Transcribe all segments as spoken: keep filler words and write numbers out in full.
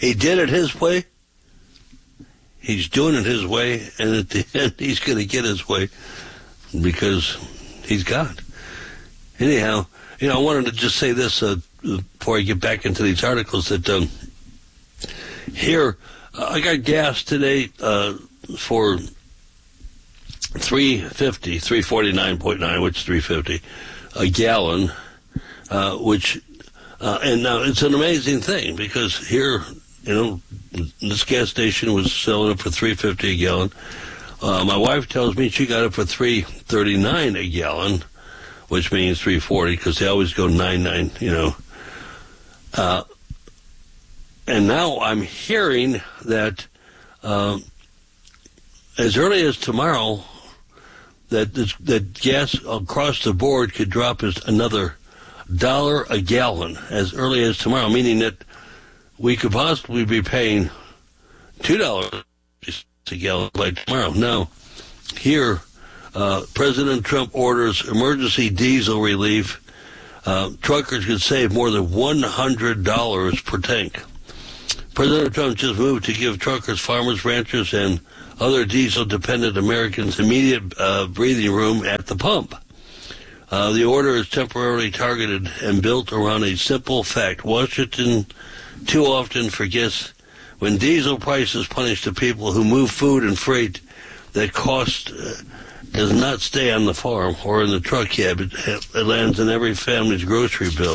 He did it his way. He's doing it his way, and at the end, he's going to get his way because he's God. Anyhow, you know, I wanted to just say this uh, before I get back into these articles that um, here, uh, I got gas today uh, for three fifty, three forty-nine point nine, which is three fifty a gallon, uh, which, uh, and now it's an amazing thing because here, you know, this gas station was selling it for three fifty a gallon. Uh, my wife tells me she got it for three thirty-nine a gallon, which means three forty because they always go nine nine, you know. Uh, and now I'm hearing that uh, as early as tomorrow, that this, that gas across the board could drop as another dollar a gallon as early as tomorrow, meaning that we could possibly be paying two dollars a gallon by tomorrow. Now, here, uh, President Trump orders emergency diesel relief. Uh, truckers could save more than one hundred dollars per tank. President Trump just moved to give truckers, farmers, ranchers, and other diesel-dependent Americans immediate uh, breathing room at the pump. Uh, the order is temporarily targeted and built around a simple fact. Washington too often forgets when diesel prices punish the people who move food and freight that cost uh, does not stay on the farm or in the truck cab. It, it lands in every family's grocery bill.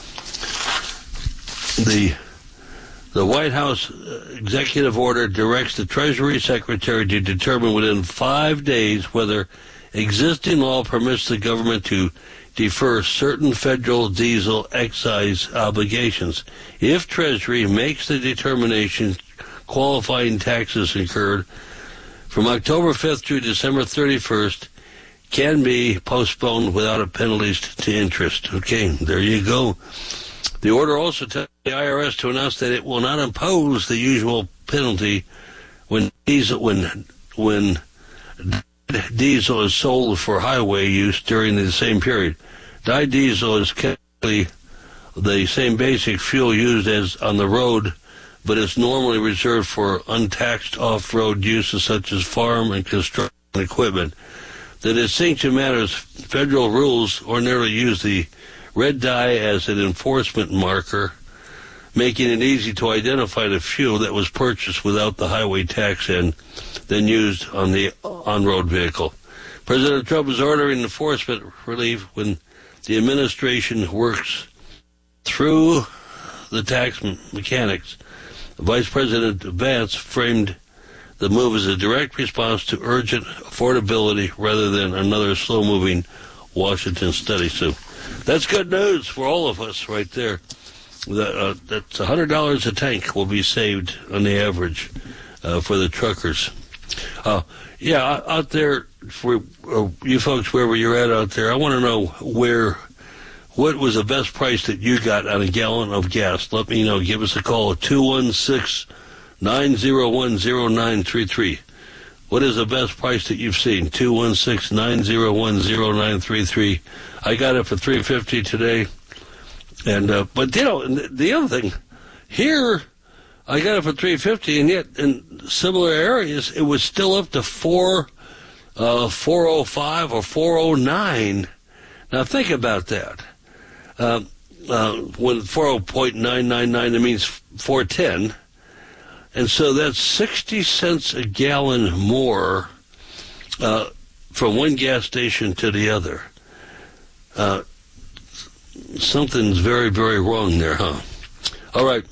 The The White House executive order directs the Treasury Secretary to determine within five days whether existing law permits the government to defer certain federal diesel excise obligations. If Treasury makes the determination, qualifying taxes incurred from October fifth through December thirty-first can be postponed without penalties to interest. Okay, there you go. The order also tells the I R S to announce that it will not impose the usual penalty when diesel when when diesel is sold for highway use during the same period. Dyed diesel is chemically the same basic fuel used as on the road, but is normally reserved for untaxed off-road uses such as farm and construction equipment. The distinction matters. Federal rules ordinarily use the red dye as an enforcement marker, making it easy to identify the fuel that was purchased without the highway tax and then used on the on-road vehicle. President Trump is ordering enforcement relief when the administration works through the tax mechanics. Vice President Vance framed the move as a direct response to urgent affordability rather than another slow-moving Washington study. So that's good news for all of us right there. That, uh, that's one hundred dollars a tank will be saved on the average uh, for the truckers. Uh, yeah, out there, for uh, you folks, wherever you're at out there, I want to know where, what was the best price that you got on a gallon of gas. Let me know. Give us a call at two one six, nine zero one, zero nine three three. What is the best price that you've seen? two one six, nine zero one, zero nine three three. I got it for three fifty today. And uh, but you know, the other thing here, I got it for three fifty, and yet in similar areas it was still up to four, uh, four oh five or four oh nine. Now think about that. Uh, uh, when four oh point nine nine nine, it means four ten, and so that's sixty cents a gallon more uh, from one gas station to the other. Uh, Something's very, very wrong there, huh? All right.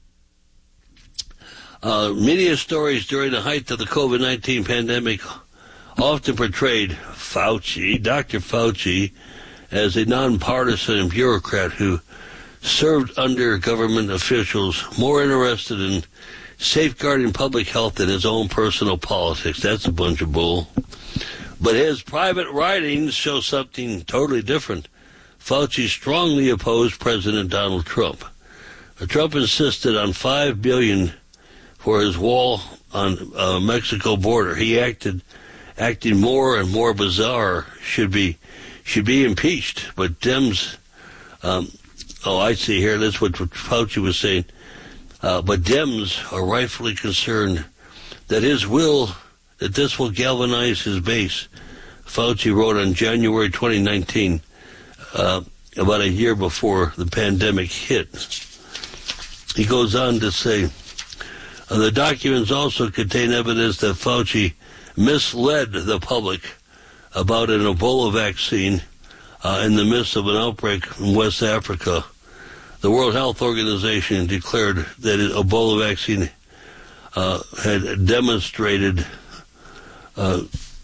Uh, media stories during the height of the COVID nineteen pandemic often portrayed Fauci, Doctor Fauci, as a nonpartisan bureaucrat who served under government officials more interested in safeguarding public health than his own personal politics. That's a bunch of bull. But his private writings show something totally different. Fauci strongly opposed President Donald Trump. Trump insisted on five billion dollars for his wall on uh, Mexico border. He acted, acting more and more bizarre. Should be, should be impeached. But Dems, um, oh, I see here. That's what Fauci was saying. Uh, but Dems are rightfully concerned that his will, that this will galvanize his base. Fauci wrote on January twenty nineteen, uh, about a year before the pandemic hit. He goes on to say, uh, the documents also contain evidence that Fauci misled the public about an Ebola vaccine uh, in the midst of an outbreak in West Africa. The World Health Organization declared that an Ebola vaccine uh, had demonstrated uh,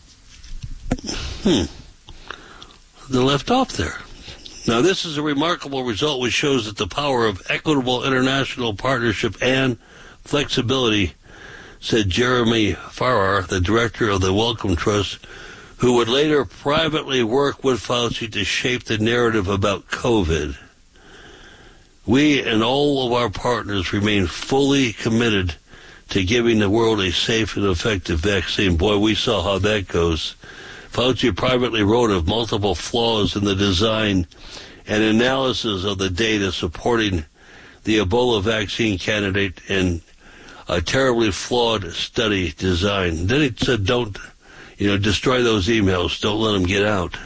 hmm, they're left off there. Now, this is a remarkable result which shows that the power of equitable international partnership and flexibility, said Jeremy Farrar, the director of the Wellcome Trust, who would later privately work with Fauci to shape the narrative about COVID. We and all of our partners remain fully committed to giving the world a safe and effective vaccine. Boy, we saw how that goes. Fauci privately wrote of multiple flaws in the design and analysis of the data supporting the Ebola vaccine candidate and a terribly flawed study design. Then he said, don't, you know, destroy those emails. Don't let them get out.